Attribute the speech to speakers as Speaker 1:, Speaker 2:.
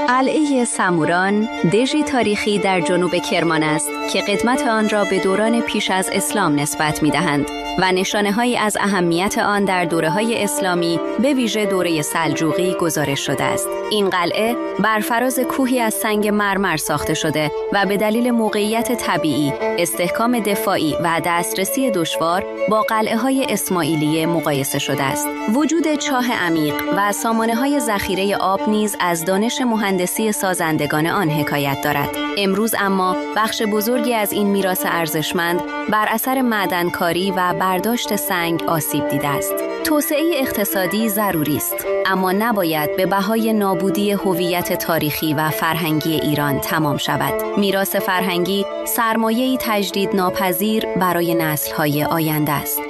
Speaker 1: قلعه سموران دژی تاریخی در جنوب کرمان است که قدمت آن را به دوران پیش از اسلام نسبت می‌دهند و نشانه‌هایی از اهمیت آن در دوره‌های اسلامی به ویژه دوره سلجوقی گزارش شده است. این قلعه بر فراز کوهی از سنگ مرمر ساخته شده و به دلیل موقعیت طبیعی، استحکام دفاعی و دسترسی دشوار با قلعه‌های اسماعیلیه مقایسه شده است. وجود چاه عمیق و سامانه‌های ذخیره آب نیز از دانش مهندسی سازندگان آن حکایت دارد. امروز اما بخش بزرگی از این میراث ارزشمند بر اثر معدنکاری و برداشت سنگ آسیب دیده است. توسعه اقتصادی ضروری است، اما نباید به بهای نابودی هویت تاریخی و فرهنگی ایران تمام شود. میراث فرهنگی سرمایه‌ای تجدید ناپذیر برای نسل‌های آینده است.